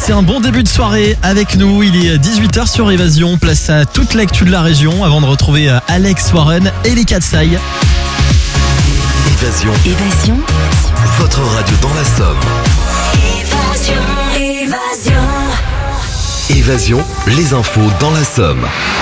Passez un bon début de soirée avec nous. Il est 18h sur Évasion. Place à toute l'actu de la région avant de retrouver Alex Warren et les Katsai. Évasion. Votre radio dans la Somme. Évasion, les infos dans la Somme.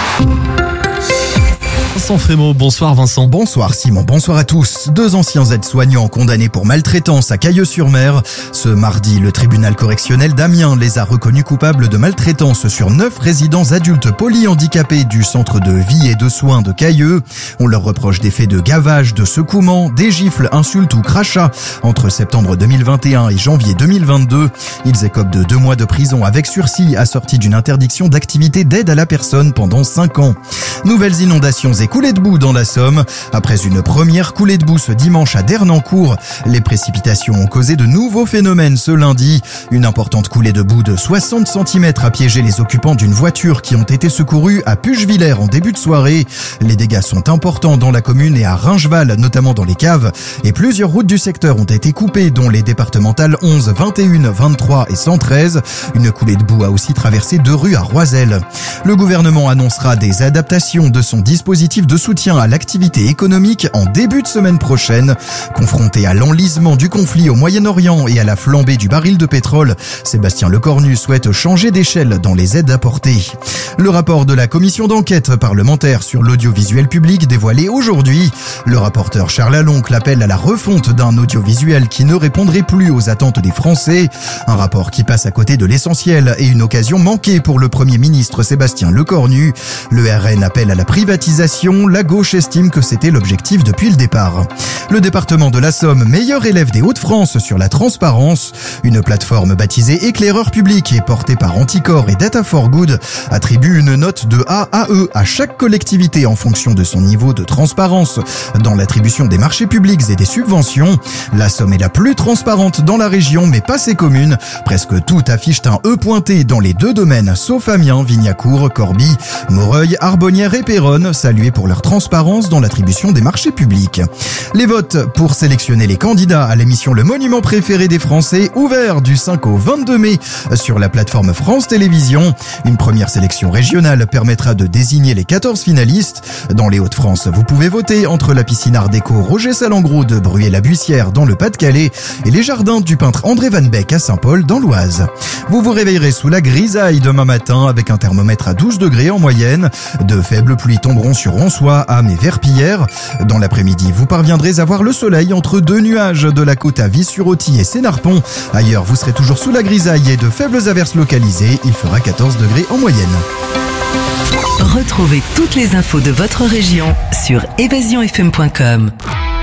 Vincent Frémaux, bonsoir Vincent. Bonsoir Simon, bonsoir à tous. 2 anciens aides-soignants condamnés pour maltraitance à Cailleux-sur-Mer. Ce mardi, le tribunal correctionnel d'Amiens les a reconnus coupables de maltraitance sur 9 résidents adultes polyhandicapés du centre de vie et de soins de Cailleux. On leur reproche des faits de gavage, de secouement, des gifles, insultes ou crachats entre septembre 2021 et janvier 2022. Ils écopent de 2 mois de prison avec sursis assorti d'une interdiction d'activité d'aide à la personne pendant 5 ans. Nouvelles inondations et coulées de boue dans la Somme. Après une première coulée de boue ce dimanche à Dernancourt, les précipitations ont causé de nouveaux phénomènes ce lundi. Une importante coulée de boue de 60 cm a piégé les occupants d'une voiture qui ont été secourus à Puchevillers en début de soirée. Les dégâts sont importants dans la commune et à Ringeval, notamment dans les caves. Et plusieurs routes du secteur ont été coupées, dont les départementales 11, 21, 23 et 113. Une coulée de boue a aussi traversé 2 rues à Roiselle. Le gouvernement annoncera des adaptations de son dispositif de soutien à l'activité économique en début de semaine prochaine. Confronté à l'enlisement du conflit au Moyen-Orient et à la flambée du baril de pétrole, Sébastien Lecornu souhaite changer d'échelle dans les aides apportées. Le rapport de la commission d'enquête parlementaire sur l'audiovisuel public dévoilé aujourd'hui. Le rapporteur Charles Aloncle appelle à la refonte d'un audiovisuel qui ne répondrait plus aux attentes des Français. Un rapport qui passe à côté de l'essentiel et une occasion manquée pour le Premier ministre Sébastien Lecornu. Le RN appelle à la privatisation. La gauche estime que c'était l'objectif depuis le départ. Le département de la Somme, meilleur élève des Hauts-de-France sur la transparence. Une plateforme baptisée Éclaireur public et portée par Anticor et Data for Good attribue une note de A à E à chaque collectivité en fonction de son niveau de transparence dans l'attribution des marchés publics et des subventions. La Somme est la plus transparente dans la région, mais pas ses communes. Presque toutes affichent un E pointé dans les 2 domaines, sauf Amiens, Vignacourt, Corbie, Moreuil, Arbonnières et Péronne, salués pour leur transparence dans l'attribution des marchés publics. Les votes pour sélectionner les candidats à l'émission Le Monument préféré des Français, ouvert du 5 au 22 mai sur la plateforme France Télévisions. Une première sélection régionale permettra de désigner les 14 finalistes. Dans les Hauts-de-France, vous pouvez voter entre la piscine Art déco Roger Salengro de Bruay-la-Bussière dans le Pas-de-Calais et les jardins du peintre André Van Beek à Saint-Paul dans l'Oise. Vous vous réveillerez sous la grisaille demain matin avec un thermomètre à 12 degrés en moyenne. De faibles pluies tomberont sur Ronsois, Ham et Verpillière. Dans l'après-midi, vous parviendrez à voir le soleil entre 2 nuages de la côte à Vis-sur-Authie et Sénarpont. Ailleurs, vous serez toujours sous la grisaille et de faibles averses localisées. Il fera 14 degrés en moyenne. Retrouvez toutes les infos de votre région sur evasionfm.com.